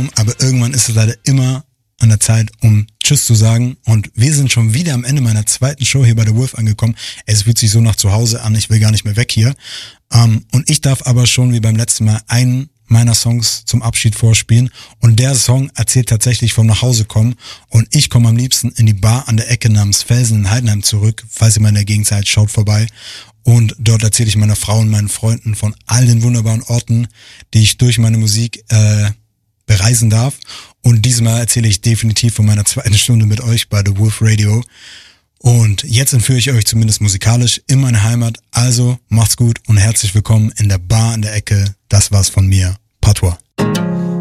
warum, aber irgendwann ist es leider immer an der Zeit, um Tschüss zu sagen. Und wir sind schon wieder am Ende meiner zweiten Show hier bei The Wolf angekommen. Es fühlt sich so nach zu Hause an, ich will gar nicht mehr weg hier. Und ich darf aber schon wie beim letzten Mal einen meiner Songs zum Abschied vorspielen. Und der Song erzählt tatsächlich vom Nachhausekommen. Und ich komme am liebsten in die Bar an der Ecke namens Felsen in Heidenheim zurück. Falls ihr mal in der Gegend seid, schaut vorbei. Und dort erzähle ich meiner Frau und meinen Freunden von all den wunderbaren Orten, die ich durch meine Musik bereisen darf. Und diesmal erzähle ich definitiv von meiner zweiten Stunde mit euch bei The Wolf Radio. Und jetzt entführe ich euch zumindest musikalisch in meine Heimat. Also macht's gut und herzlich willkommen in der Bar an der Ecke. Das war's von mir. Patois.